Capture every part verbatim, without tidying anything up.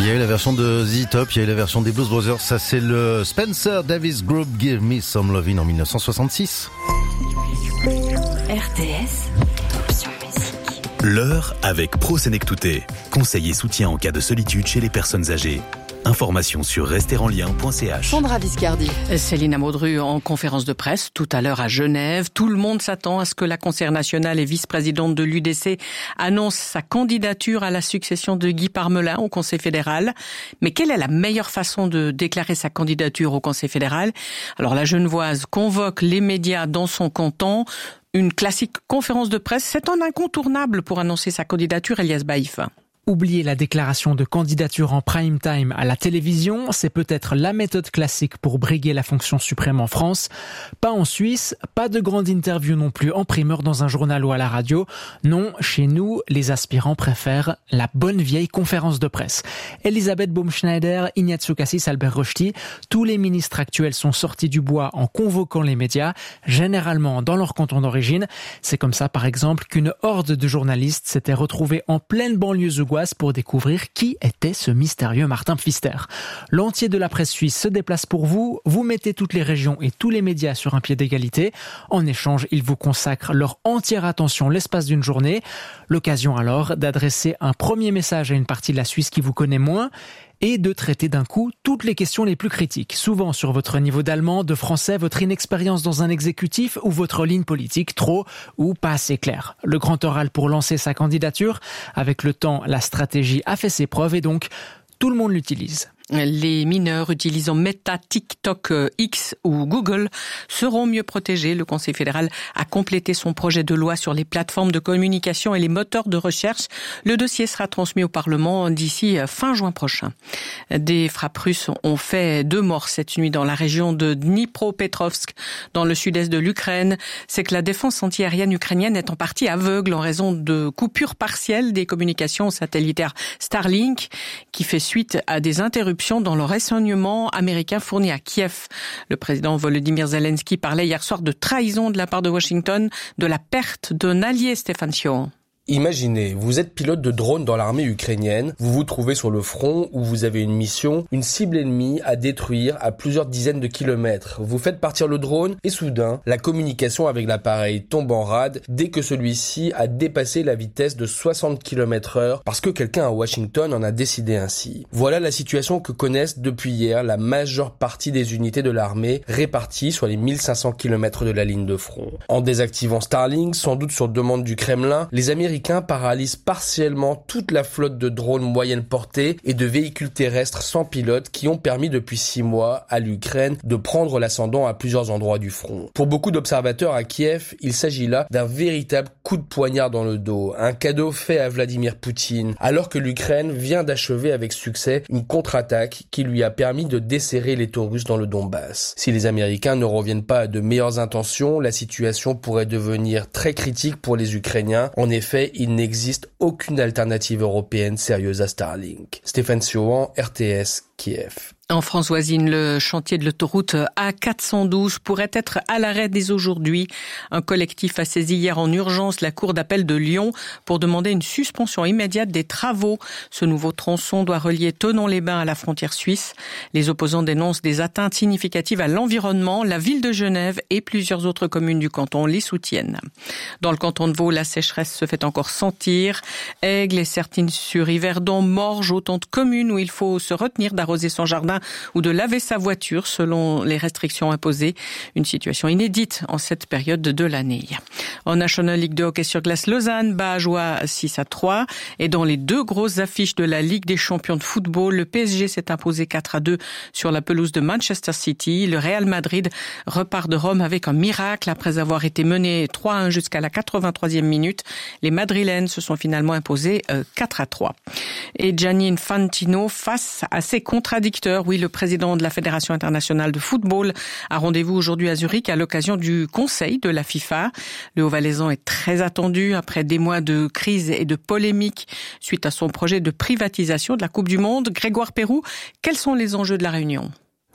y a eu la version de Z Top, il y a eu la version des Blues Brothers. Ça, c'est le Spencer Davis Group Give Me Some Lovin' en dix-neuf cent soixante-six. R T S, option musique. L'heure avec Pro Senectute. Conseil et soutien en cas de solitude chez les personnes âgées. Information sur rester en lien point c h. Sandra Viscardi. Céline Maudru en conférence de presse tout à l'heure à Genève. Tout le monde s'attend à ce que la conseillère nationale et vice-présidente de l'U D C annonce sa candidature à la succession de Guy Parmelin au Conseil fédéral. Mais quelle est la meilleure façon de déclarer sa candidature au Conseil fédéral? Alors la Genevoise convoque les médias dans son canton. Une classique conférence de presse, c'est un incontournable pour annoncer sa candidature, Elias Baïf. Oublier la déclaration de candidature en prime time à la télévision, c'est peut-être la méthode classique pour briguer la fonction suprême en France. Pas en Suisse, pas de grande interview non plus en primeur dans un journal ou à la radio. Non, chez nous, les aspirants préfèrent la bonne vieille conférence de presse. Elisabeth Baumschneider, Ignazio Cassis, Albert Rochety, tous les ministres actuels sont sortis du bois en convoquant les médias, généralement dans leur canton d'origine. C'est comme ça, par exemple, qu'une horde de journalistes s'était retrouvée en pleine banlieue zougoise pour découvrir qui était ce mystérieux Martin Pfister. L'entier de la presse suisse se déplace pour vous, vous mettez toutes les régions et tous les médias sur un pied d'égalité. En échange, ils vous consacrent leur entière attention l'espace d'une journée. L'occasion alors d'adresser un premier message à une partie de la Suisse qui vous connaît moins et de traiter d'un coup toutes les questions les plus critiques, souvent sur votre niveau d'allemand, de français, votre inexpérience dans un exécutif ou votre ligne politique trop ou pas assez claire. Le grand oral pour lancer sa candidature, avec le temps, la stratégie a fait ses preuves et donc tout le monde l'utilise. Les mineurs utilisant Meta, TikTok, X ou Google seront mieux protégés. Le Conseil fédéral a complété son projet de loi sur les plateformes de communication et les moteurs de recherche. Le dossier sera transmis au Parlement d'ici fin juin prochain. Des frappes russes ont fait deux morts cette nuit dans la région de Dnipropetrovsk, dans le sud-est de l'Ukraine. C'est que la défense antiaérienne ukrainienne est en partie aveugle en raison de coupures partielles des communications satellitaires Starlink, qui fait suite à des interruptions dans le renseignement américain fourni à Kiev. Le président Volodymyr Zelensky parlait hier soir de trahison de la part de Washington, de la perte d'un allié, Stéphane Sion. Imaginez, vous êtes pilote de drone dans l'armée ukrainienne, vous vous trouvez sur le front où vous avez une mission, une cible ennemie à détruire à plusieurs dizaines de kilomètres. Vous faites partir le drone et soudain, la communication avec l'appareil tombe en rade dès que celui-ci a dépassé la vitesse de soixante kilomètres heure parce que quelqu'un à Washington en a décidé ainsi. Voilà la situation que connaissent depuis hier la majeure partie des unités de l'armée réparties sur les mille cinq cents kilomètres de la ligne de front. En désactivant Starlink, sans doute sur demande du Kremlin, les Américains paralyse partiellement toute la flotte de drones moyenne portée et de véhicules terrestres sans pilote qui ont permis depuis six mois à l'Ukraine de prendre l'ascendant à plusieurs endroits du front. Pour beaucoup d'observateurs à Kiev, il s'agit là d'un véritable coup de poignard dans le dos, un cadeau fait à Vladimir Poutine, alors que l'Ukraine vient d'achever avec succès une contre-attaque qui lui a permis de desserrer les taux russes dans le Donbass. Si les Américains ne reviennent pas à de meilleures intentions, la situation pourrait devenir très critique pour les Ukrainiens. En effet, il n'existe aucune alternative européenne sérieuse à Starlink. Stéphane Siohan, R T S, Kiev. En France voisine, le chantier de l'autoroute A quatre cent douze pourrait être à l'arrêt dès aujourd'hui. Un collectif a saisi hier en urgence la cour d'appel de Lyon pour demander une suspension immédiate des travaux. Ce nouveau tronçon doit relier Thonon-les-Bains à la frontière suisse. Les opposants dénoncent des atteintes significatives à l'environnement. La ville de Genève et plusieurs autres communes du canton les soutiennent. Dans le canton de Vaud, la sécheresse se fait encore sentir. Aigle et Sertines-sur-Yverdon, Morges, autant de communes où il faut se retenir d'arroser son jardin ou de laver sa voiture selon les restrictions imposées. Une situation inédite en cette période de l'année. En National League de hockey sur glace, Lausanne bat Ajoie six à trois. Et dans les deux grosses affiches de la Ligue des champions de football, le P S G s'est imposé quatre à deux sur la pelouse de Manchester City. Le Real Madrid repart de Rome avec un miracle après avoir été mené trois à un jusqu'à la quatre-vingt-troisième minute. Les Madrilènes se sont finalement imposés quatre à trois. Et Gianni Infantino face à ses contradicteurs. Oui, le président de la Fédération internationale de football a rendez-vous aujourd'hui à Zurich à l'occasion du conseil de la FIFA. Le Haut-Valaisan est très attendu après des mois de crise et de polémiques suite à son projet de privatisation de la Coupe du Monde. Grégoire Pérou, quels sont les enjeux de la réunion ?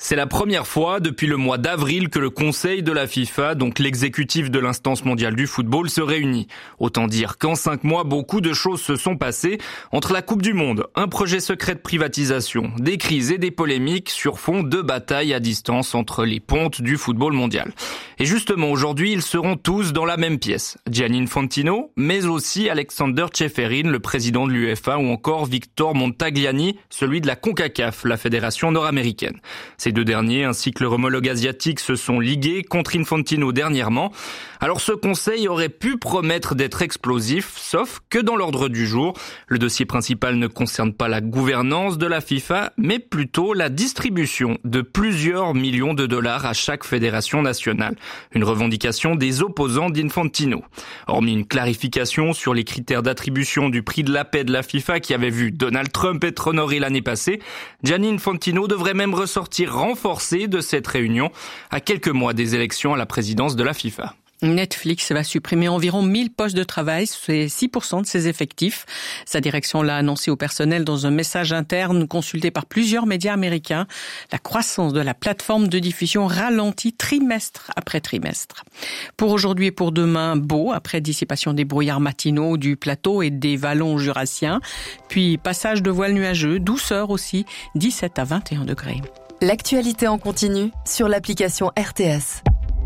C'est la première fois depuis le mois d'avril que le Conseil de la FIFA, donc l'exécutif de l'instance mondiale du football, se réunit. Autant dire qu'en cinq mois, beaucoup de choses se sont passées. Entre la Coupe du Monde, un projet secret de privatisation, des crises et des polémiques sur fond de batailles à distance entre les pontes du football mondial. Et justement, aujourd'hui, ils seront tous dans la même pièce. Gianni Infantino, mais aussi Alexander Ceferin, le président de l'U F A, ou encore Victor Montagliani, celui de la CONCACAF, la fédération nord-américaine. Ces deux derniers, ainsi que leur homologue asiatique, se sont ligués contre Infantino dernièrement. Alors ce conseil aurait pu promettre d'être explosif, sauf que dans l'ordre du jour, le dossier principal ne concerne pas la gouvernance de la FIFA, mais plutôt la distribution de plusieurs millions de dollars à chaque fédération nationale. Une revendication des opposants d'Infantino. Hormis une clarification sur les critères d'attribution du prix de la paix de la FIFA qui avait vu Donald Trump être honoré l'année passée, Gianni Infantino devrait même ressortir renforcé de cette réunion à quelques mois des élections à la présidence de la FIFA. Netflix va supprimer environ mille postes de travail, c'est six pour cent de ses effectifs. Sa direction l'a annoncé au personnel dans un message interne consulté par plusieurs médias américains. La croissance de la plateforme de diffusion ralentit trimestre après trimestre. Pour aujourd'hui et pour demain, beau, après dissipation des brouillards matinaux du plateau et des vallons jurassiens. Puis passage de voiles nuageux, douceur aussi, dix-sept à vingt et un degrés. L'actualité en continu sur l'application R T S.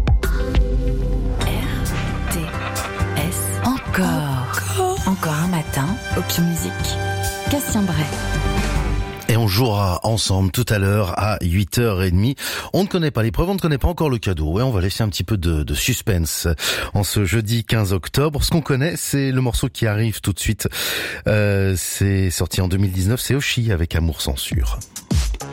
Encore. Encore un matin, Option Musique. Cassien Bray. Et on jouera ensemble tout à l'heure à huit heures trente. On ne connaît pas l'épreuve, on ne connaît pas encore le cadeau. Ouais, on va laisser un petit peu de, de suspense en ce jeudi quinze octobre. Ce qu'on connaît, c'est le morceau qui arrive tout de suite. Euh, c'est sorti en deux mille dix-neuf, c'est Oshi avec Amour Censure.